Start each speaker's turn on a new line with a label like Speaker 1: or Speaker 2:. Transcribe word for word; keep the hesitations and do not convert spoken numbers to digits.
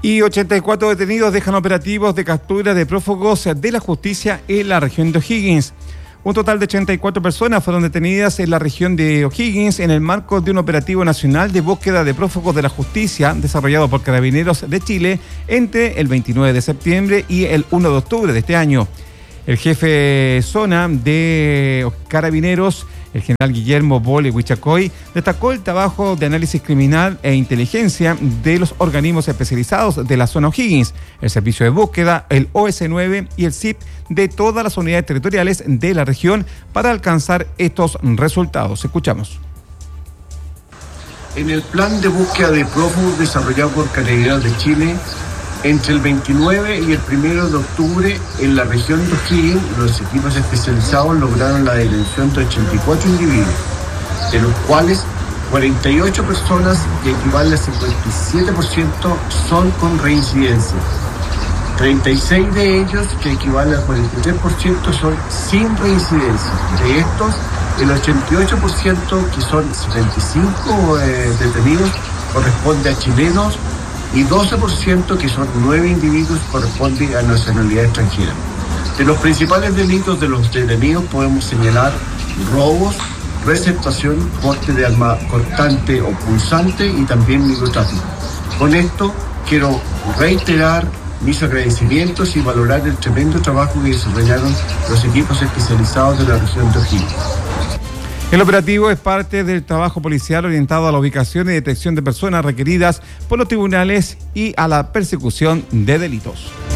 Speaker 1: Y ochenta y cuatro detenidos dejan operativos de captura de prófugos de la justicia en la región de O'Higgins. Un total de ochenta y cuatro personas fueron detenidas en la región de O'Higgins en el marco de un operativo nacional de búsqueda de prófugos de la justicia desarrollado por Carabineros de Chile entre el veintinueve de septiembre y el uno de octubre de este año. El jefe zona de Carabineros, el general Guillermo Bole Huichacoy, destacó el trabajo de análisis criminal e inteligencia de los organismos especializados de la zona O'Higgins, el Servicio de Búsqueda, el O S nueve y el S I P de todas las unidades territoriales de la región para alcanzar estos resultados. Escuchamos.
Speaker 2: En el plan de búsqueda de prófugos desarrollado por Carabineros de Chile, entre el veintinueve y el primero de octubre, en la región de O'Higgins, los equipos especializados lograron la detención de ochenta y cuatro individuos, de los cuales cuarenta y ocho personas, que equivalen al cincuenta y siete por ciento, son con reincidencia. treinta y seis de ellos, que equivalen al cuarenta y tres por ciento, son sin reincidencia. De estos, el ochenta y ocho por ciento, que son setenta y cinco eh, detenidos, corresponde a chilenos, y doce por ciento, que son nueve individuos, corresponde a nacionalidad extranjera. De los principales delitos de los detenidos podemos señalar robos, receptación, porte de arma cortante o punzante y también microtráfico. Con esto quiero reiterar mis agradecimientos y valorar el tremendo trabajo que desarrollaron los equipos especializados de la región de O'Higgins.
Speaker 1: El operativo es parte del trabajo policial orientado a la ubicación y detección de personas requeridas por los tribunales y a la persecución de delitos.